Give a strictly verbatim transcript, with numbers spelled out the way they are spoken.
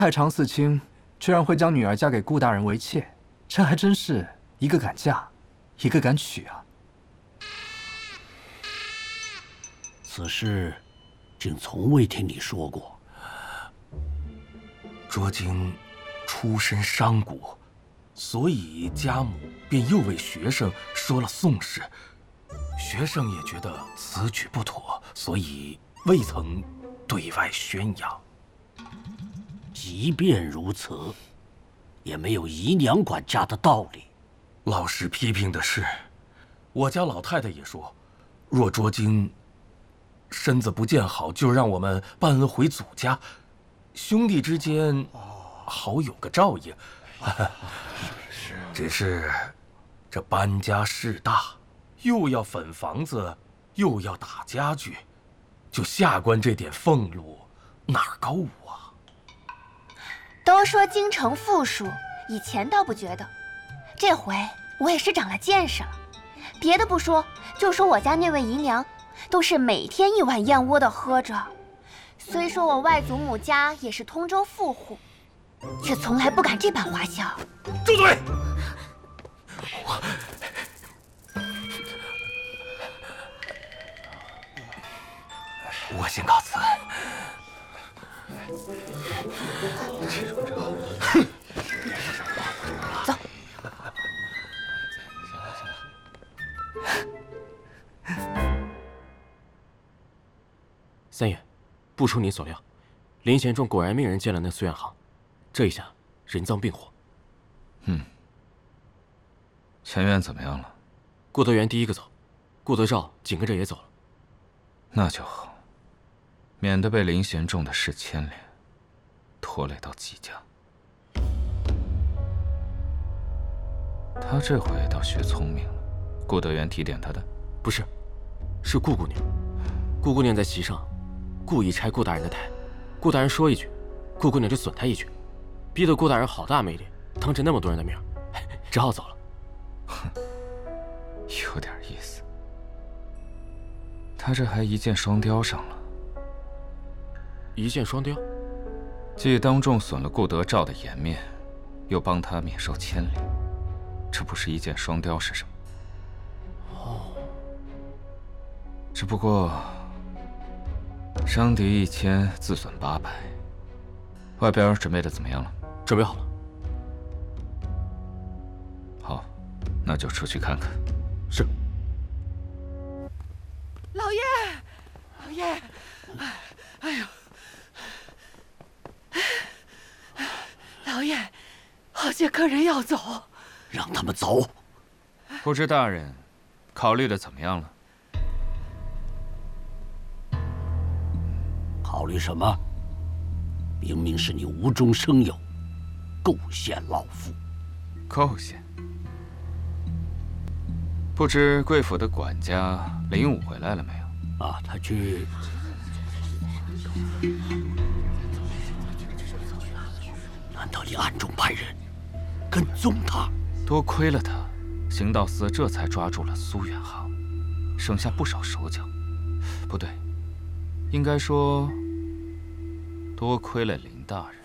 太常四卿居然会将女儿嫁给顾大人为妾，这还真是一个敢嫁，一个敢娶啊！ 此事竟从未听你说过。 卓京出身商贾，所以家母便又为学生说了宋氏。学生也觉得此举不妥，所以未曾对外宣扬。 即便如此，也没有姨娘管家的道理。 老师批评的是，我家老太太也说，若卓京身子不见好，就让我们搬恩回祖家，兄弟之间好有个照应。只是这搬家事大，又要粉房子，又要打家具，就下官这点俸禄哪儿够啊？ 都说京城富庶，以前倒不觉得，这回我也是长了见识了。别的不说，就说我家那位姨娘，都是每天一碗燕窝的喝着。虽说我外祖母家也是通州富户，却从来不敢这般花销。 住嘴！我我先告辞。 哼，走。 三爷，不出你所料，林贤仲果然命人见了那苏远航，这一下人赃并获。 嗯，前院怎么样了？ 顾德元第一个走，顾德照紧跟着也走了。 那就好，免得被林贤仲的事牵连。 拖累到季家，他这回倒学聪明了。顾德元提点他的， 不是，是顾姑娘。顾姑娘在席上故意拆顾大人的台，顾大人说一句，顾姑娘就损他一句，逼得顾大人好大没脸，当着那么多人的面，只好走了。 哼，有点意思。他这还一箭双雕上了。 一箭双雕。 既当众损了顾德照的颜面，又帮他免受牵连，这不是一箭双雕是什么？ 哦， 只不过伤敌一千，自损八百。外边准备的怎么样了？ 准备好了。 好，那就出去看看。 是。 老爷，老爷，哎，哎呦！ 老爷，好些客人要走， 让他们走。 不知大人考虑的怎么样了？ 考虑什么？明明是你无中生有，构陷老夫。 构陷？不知贵府的管家林武回来了没有？ 啊，他去。 难道你暗中派人跟踪他？ 多亏了他，刑道司这才抓住了苏远航，省下不少手脚。不对，应该说多亏了林大人。